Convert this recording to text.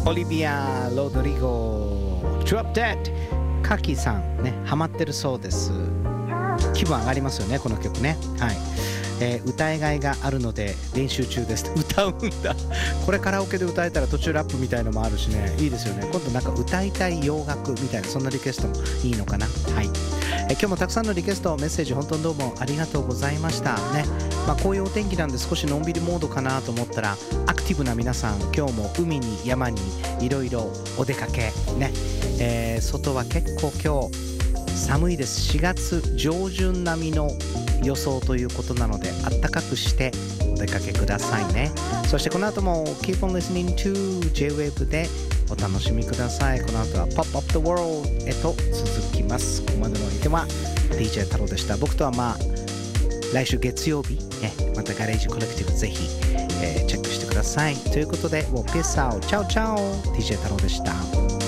オリビア・ロドリゴ Drop Dead カキさんね、ハマってるそうです。気分上がりますよねこの曲ね。はい、歌いがいがあるので練習中です。歌うんだこれカラオケで歌えたら途中ラップみたいのもあるしね、いいですよね。今度なんか歌いたい洋楽みたいな、そんなリクエストもいいのかな。はい、今日もたくさんのリクエストメッセージ本当にどうもありがとうございましたね。こういうお天気なんで少しのんびりモードかなと思ったら、アクティブな皆さん今日も海に山にいろいろお出かけね、外は結構今日寒いです。4月上旬並みの予想ということなので、あったかくしてお出かけくださいね。そしてこの後も Keep on listening to J-Wave でお楽しみください。この後は Pop Up the World へと続きます。ここまでのお相手は DJ 太郎でした。僕とは来週月曜日、またガレージコレクティブぜひ、チェックしてください。ということで、もうペースアウト、チャオチャオ DJ 太郎でした。